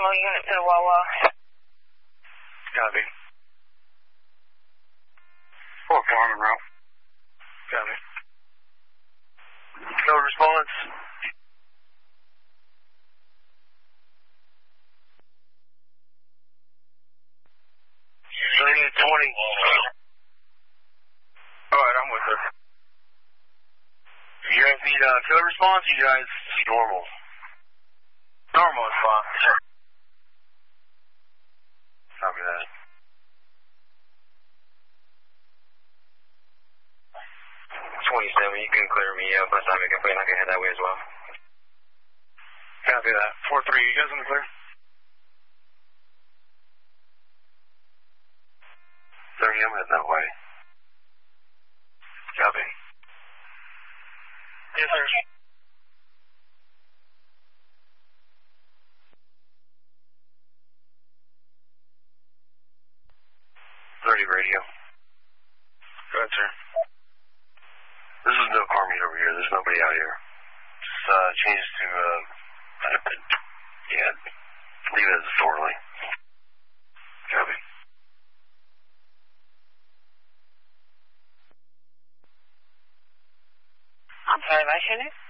Bravo unit to Wawa. Copy. 4-4 on route. Copy. No response. Unit 20. Alright, I'm with her. You guys need field response or you guys normal? Normal is fine. Copy that. 27, you can clear me up. By the time I can play, and I can head that way as well. Copy that. 4-3, you guys in the clear? 30, I'm heading that way. Copy. Yes, sir. Radio. Go ahead, sir. This is no car meet over here. There's nobody out here. Just change to, yeah, leave it as a disorderly. Copy. I'm sorry, what's your name?